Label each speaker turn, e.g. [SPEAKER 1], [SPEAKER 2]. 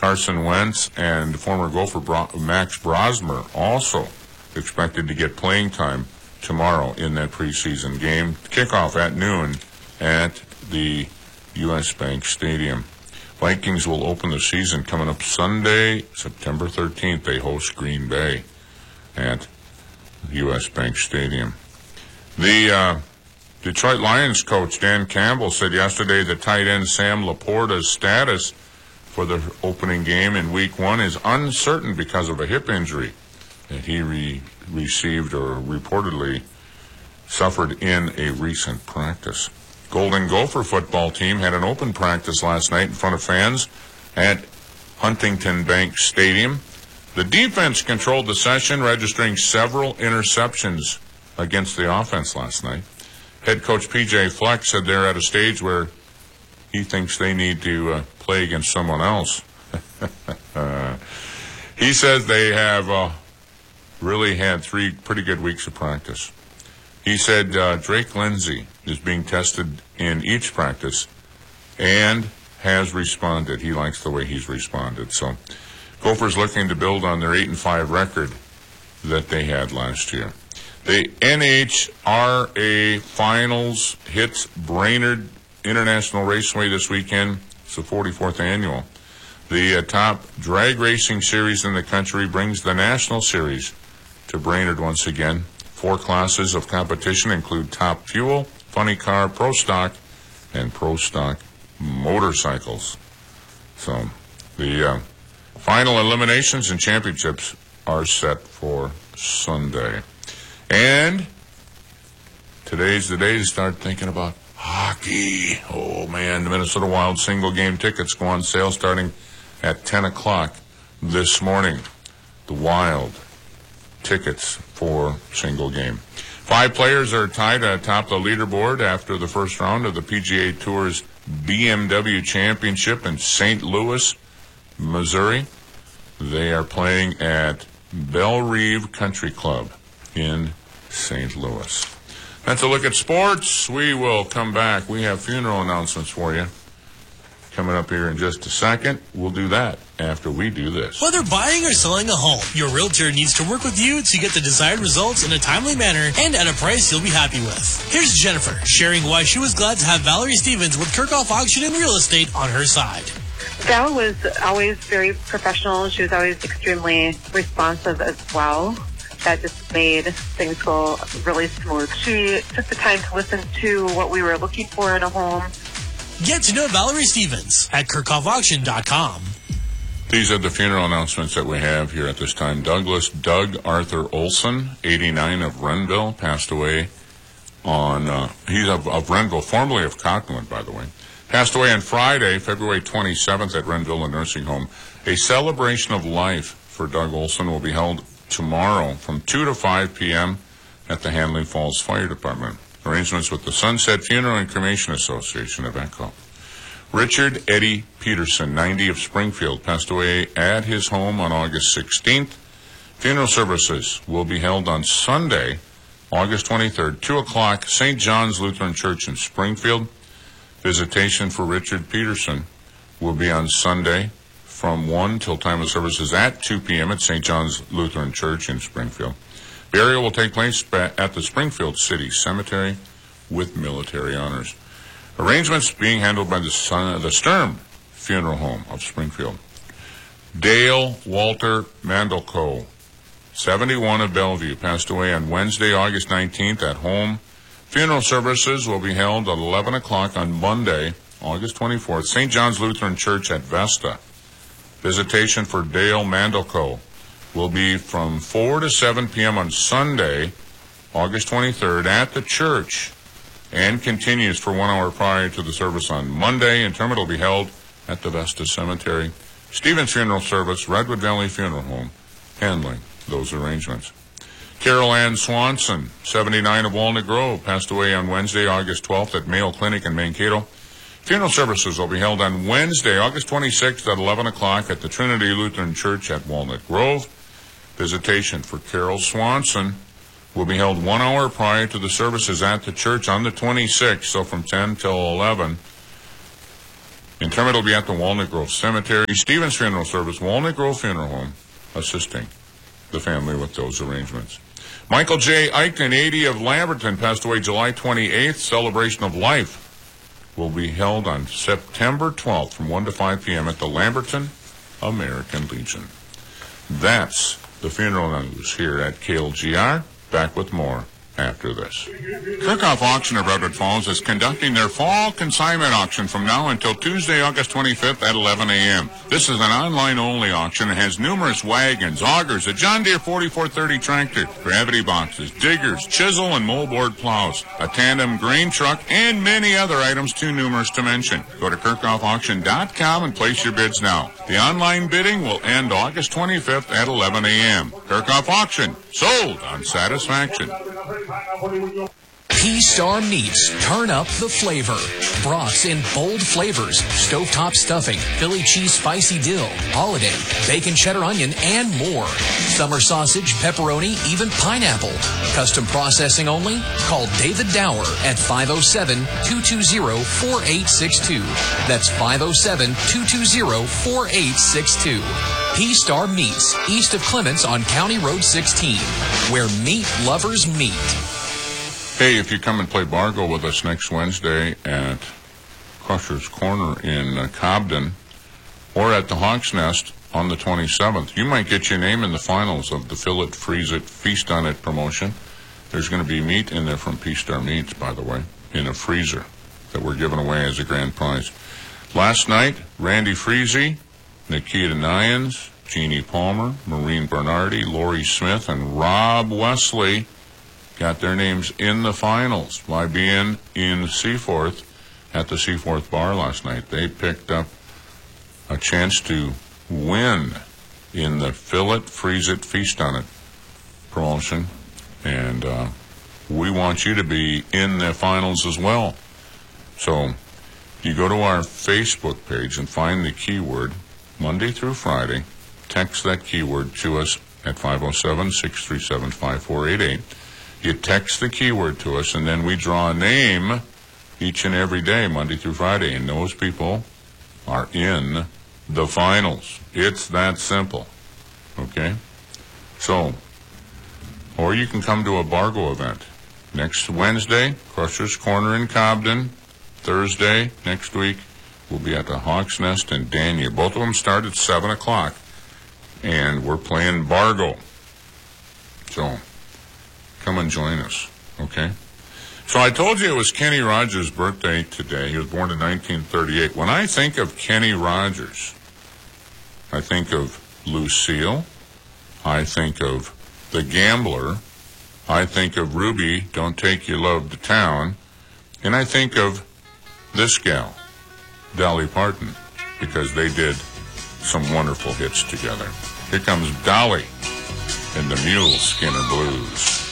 [SPEAKER 1] Carson Wentz and former Gopher Max Brosmer also expected to get playing time tomorrow in that preseason game. Kickoff at noon at the U.S. Bank Stadium. Vikings will open the season coming up Sunday, September 13th. They host Green Bay at U.S. Bank Stadium. The Detroit Lions coach Dan Campbell said yesterday that tight end Sam Laporta's status for the opening game in Week 1 is uncertain because of a hip injury that he received or reportedly suffered in a recent practice. Golden Gopher football team had an open practice last night in front of fans at Huntington Bank Stadium. The defense controlled the session, registering several interceptions against the offense last night. Head coach P.J. Fleck said they're at a stage where he thinks they need to play against someone else. He says they have really had 3 pretty good weeks of practice. He said Drake Lindsay is being tested in each practice and has responded. He likes the way he's responded. So Gophers looking to build on their 8-5 record that they had last year. The NHRA Finals hits Brainerd International Raceway this weekend. It's the 44th annual. The top drag racing series in the country brings the National Series to Brainerd once again. 4 classes of competition include Top Fuel, Funny Car, Pro Stock, and Pro Stock motorcycles. So the final eliminations and championships are set for Sunday. And today's the day to start thinking about hockey. Oh, man, the Minnesota Wild single-game tickets go on sale starting at 10 o'clock this morning. The Wild tickets for single game. 5 players are tied atop the leaderboard after the first round of the PGA Tour's BMW Championship in St. Louis, Missouri. They are playing at Bellerive Country Club in St. Louis. That's a look at sports. We will come back. We have funeral announcements for you coming up here in just a second. We'll do that after we do this.
[SPEAKER 2] Whether buying or selling a home, your realtor needs to work with you to get the desired results in a timely manner and at a price you'll be happy with. Here's Jennifer sharing why she was glad to have Valerie Stevens with Kirchhoff Auction and Real Estate on her side.
[SPEAKER 3] Val was always very professional. She was always extremely responsive as well. That just made things go really smooth. She took the time to listen to what we were looking for in a home.
[SPEAKER 2] Get to know Valerie Stevens at KirchhoffAuction.com.
[SPEAKER 1] These are the funeral announcements that we have here at this time. Doug Arthur Olson, 89, of Renville, passed away on, he's of Renville, formerly of Cottonwood, by the way. Passed away on Friday, February 27th at Renville Nursing Home. A celebration of life for Doug Olson will be held tomorrow from 2 to 5 p.m. at the Handley Falls Fire Department. Arrangements with the Sunset Funeral and Cremation Association of Echo. Richard Eddie Peterson, 90, of Springfield, passed away at his home on August 16th. Funeral services will be held on Sunday, August 23rd, 2 o'clock, St. John's Lutheran Church in Springfield. Visitation for Richard Peterson will be on Sunday from 1 till time of services at 2 p.m. at St. John's Lutheran Church in Springfield. Burial will take place at the Springfield City Cemetery with military honors. Arrangements being handled by the Sturm Funeral Home of Springfield. Dale Walter Mandelko, 71, of Bellevue, passed away on Wednesday, August 19th at home. Funeral services will be held at 11 o'clock on Monday, August 24th, St. John's Lutheran Church at Vesta. Visitation for Dale Mandelko will be from 4 to 7 p.m. on Sunday, August 23rd, at the church, and continues for 1 hour prior to the service on Monday. Interment will be held at the Vesta Cemetery. Stevens Funeral Service, Redwood Valley Funeral Home, handling those arrangements. Carol Ann Swanson, 79, of Walnut Grove, passed away on Wednesday, August 12th at Mayo Clinic in Mankato. Funeral services will be held on Wednesday, August 26th at 11 o'clock at the Trinity Lutheran Church at Walnut Grove. Visitation for Carol Swanson will be held 1 hour prior to the services at the church on the 26th, so from 10 till 11. Interment will be at the Walnut Grove Cemetery. Stevens Funeral Service, Walnut Grove Funeral Home, assisting the family with those arrangements. Michael J. Eichton, 80 of Lamberton, passed away July 28th. Celebration of Life will be held on September 12th from 1 to 5 p.m. at the Lamberton American Legion. That's the funeral news here at KLGR. Back with more after this. Kirchhoff Auction of Redwood Falls is conducting their fall consignment auction from now until Tuesday, August 25th at 11 a.m. This is an online-only auction and has numerous wagons, augers, a John Deere 4430 tractor, gravity boxes, diggers, chisel and moldboard plows, a tandem grain truck, and many other items too numerous to mention. Go to KirchhoffAuction.com and place your bids now. The online bidding will end August 25th at 11 a.m. Kirchhoff Auction, sold on satisfaction.
[SPEAKER 4] P-Star Meats, turn up the flavor. Brats in bold flavors, stovetop stuffing, Philly cheese spicy dill, holiday, bacon cheddar onion, and more. Summer sausage, pepperoni, even pineapple. Custom processing only? Call David Dower at 507-220-4862. That's 507-220-4862. P-Star Meats, east of Clements on County Road 16, where meat lovers meet.
[SPEAKER 1] Hey, if you come and play Bargo with us next Wednesday at Crusher's Corner in Cobden or at the Hawk's Nest on the 27th, you might get your name in the finals of the Fill It, Freeze It, Feast on It promotion. There's going to be meat in there from P-Star Meats, by the way, in a freezer that we're giving away as a grand prize. Last night, Randy Freezy, Nikita Nyans, Jeannie Palmer, Maureen Bernardi, Lori Smith, and Rob Wesley got their names in the finals by being in Seaforth at the Seaforth Bar last night. They picked up a chance to win in the Fill It, Freeze It, Feast on It promotion, and we want you to be in the finals as well. So you go to our Facebook page and find the keyword Monday through Friday. Text that keyword to us at 507-637-5488. You text the keyword to us, and then we draw a name each and every day, Monday through Friday, and those people are in the finals. It's that simple, okay? So, or you can come to a Bargo event. Next Wednesday, Crusher's Corner in Cobden. Thursday, next week, we'll be at the Hawk's Nest in Dania. Both of them start at 7 o'clock, and we're playing Bargo. So, come and join us, okay? So I told you it was Kenny Rogers' birthday today. He was born in 1938. When I think of Kenny Rogers, I think of Lucille. I think of The Gambler. I think of Ruby, Don't Take Your Love to Town. And I think of this gal, Dolly Parton, because they did some wonderful hits together. Here comes Dolly and the Mule Skinner Blues.